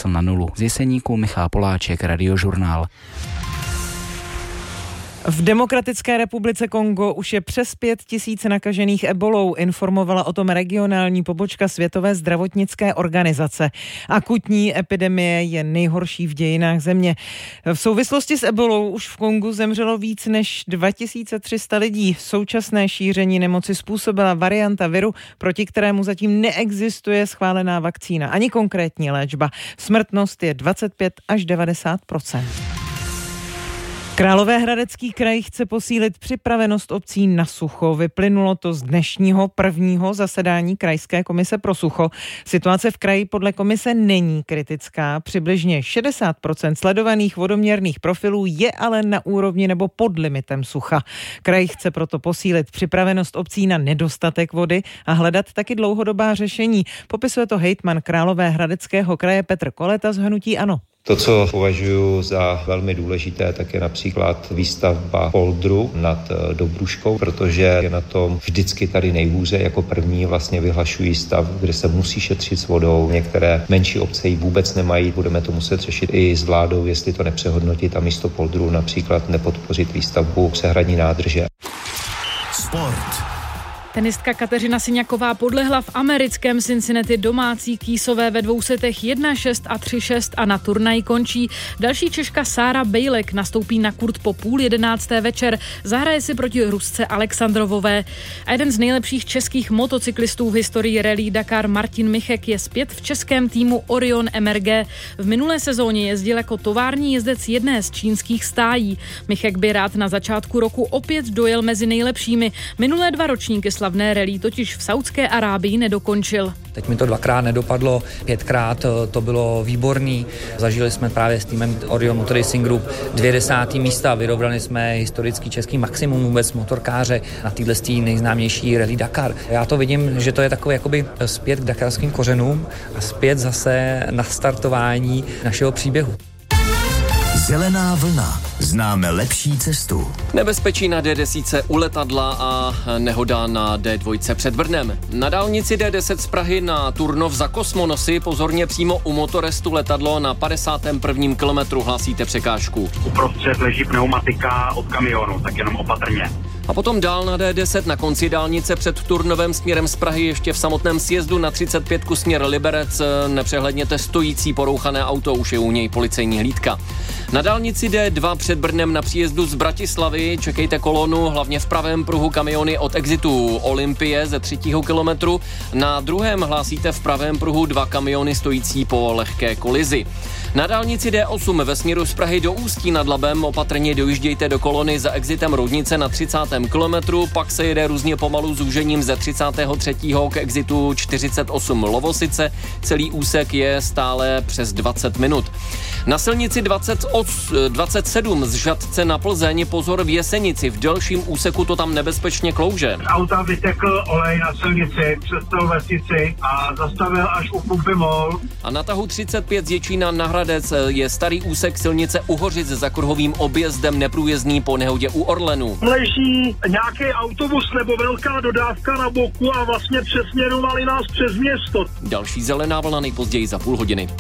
klesl na 0. Z Jeseníku Michal Poláček, Radiožurnál. V Demokratické republice Kongo už je přes 5 000 nakažených ebolou, informovala o tom regionální pobočka Světové zdravotnické organizace. Akutní epidemie je nejhorší v dějinách země. V souvislosti s ebolou už v Kongu zemřelo víc než 2300 lidí. Současné šíření nemoci způsobila varianta viru, proti kterému zatím neexistuje schválená vakcína ani konkrétní léčba. Smrtnost je 25 až 90%. Královéhradecký kraj chce posílit připravenost obcí na sucho. Vyplynulo to z dnešního prvního zasedání krajské komise pro sucho. Situace v kraji podle komise není kritická. Přibližně 60% sledovaných vodoměrných profilů je ale na úrovni nebo pod limitem sucha. Kraj chce proto posílit připravenost obcí na nedostatek vody a hledat taky dlouhodobá řešení. Popisuje to hejtman Královéhradeckého kraje Petr Koleta z hnutí ANO. To, co považuji za velmi důležité, tak je například výstavba poldru nad Dobruškou, protože je na tom vždycky tady nejhůře. Jako první vlastně vyhlašují stav, kde se musí šetřit s vodou. Některé menší obce ji vůbec nemají. Budeme to muset řešit i s vládou, jestli to nepřehodnotit a místo poldru například nepodpořit výstavbu přehradní nádrže. Sport. Tenistka Kateřina Siňaková podlehla v americkém Cincinnati domácí Kýsové ve 2 setech 1-6 a 3-6 a na turnaji končí. Další Češka Sára Bejlek nastoupí na kurt po 10:30 večer. Zahraje si proti Rusce Alexandrovové. A jeden z nejlepších českých motocyklistů v historii Rallye Dakar Martin Michek je zpět v českém týmu Orion MRG. V minulé sezóně jezdil jako tovární jezdec jedné z čínských stájí. Michek by rád na začátku roku opět dojel mezi nejlepšími. Minulé 2 ročníky slavné rally totiž v Saudské Arábii nedokončil. Teď mi to 2krát nedopadlo, 5krát to bylo výborný. Zažili jsme právě s týmem Orion Motor Racing Group 2 10. místa, vyrobrali jsme historický český maximum vůbec motorkáře na této nejznámější Rally Dakar. Já to vidím, že to je takový jakoby zpět k dakarským kořenům a zpět zase na startování našeho příběhu. Zelená vlna. Známe lepší cestu. Nebezpečí na D10 u letadla a nehoda na D2 před Brnem. Na dálnici D10 z Prahy na Turnov za Kosmonosy pozorně přímo u Motorestu letadlo na 51. kilometru, hlásíte překážku. Uprostřed leží pneumatika od kamionu, tak jenom opatrně. A potom dál na D10 na konci dálnice před Turnovem směrem z Prahy ještě v samotném sjezdu na 35 směr Liberec nepřehledněte stojící porouchané auto, už je u něj policejní hlídka. Na dálnici D2 před Brnem na příjezdu z Bratislavy čekejte kolonu, hlavně v pravém pruhu kamiony od exitu Olympie ze 3. kilometru. Na druhém hlásíte v pravém pruhu 2 kamiony stojící po lehké kolizi. Na dálnici D8 ve směru z Prahy do Ústí nad Labem opatrně dojíždějte do kolony za exitem Roudnice na 30. kilometru, pak se jede různě pomalu zúžením ze 33. k exitu 48 Lovosice. Celý úsek je stále přes 20 minut. Na silnici 27 z Žatce na Plzeň pozor v Jesenici. V delším úseku to tam nebezpečně klouže. Auta vytekl olej na silnici přes celou vesnici a zastavil až u pumpy MOL. A na tahu 35 z Děčína na Hradec je starý úsek silnice Uhořic za kruhovým objezdem neprůjezdný po nehodě u Orlenu. Leží nějaký autobus nebo velká dodávka na boku a vlastně přesměrovali nás přes město. Další zelená vlna nejpozději za půl hodiny.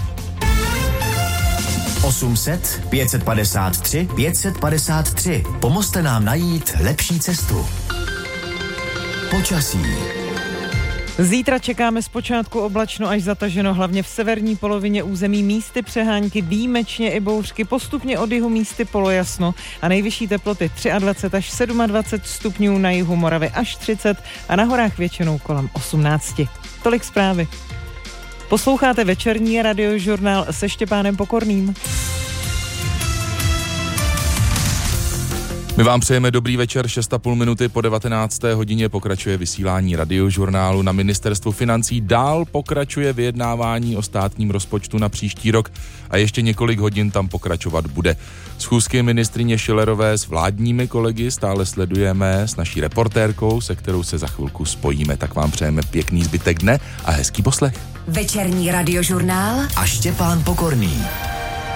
800 553 553. Pomozte nám najít lepší cestu. Počasí. Zítra čekáme zpočátku oblačno až zataženo, hlavně v severní polovině území místy přehánky, výjimečně i bouřky, postupně od jihu místy polojasno a nejvyšší teploty 23 až 27 stupňů, na jihu Moravy až 30 a na horách většinou kolem 18. Tolik zprávy. Posloucháte večerní radiožurnál se Štěpánem Pokorným. My vám přejeme dobrý večer, 6,5 minuty po 19. hodině pokračuje vysílání radiožurnálu. Na ministerstvu financí dál pokračuje vyjednávání o státním rozpočtu na příští rok a ještě několik hodin tam pokračovat bude. Schůzky ministryně Schillerové s vládními kolegy stále sledujeme s naší reportérkou, se kterou se za chvilku spojíme. Tak vám přejeme pěkný zbytek dne a hezký poslech. Večerní radiožurnál a Štěpán Pokorný.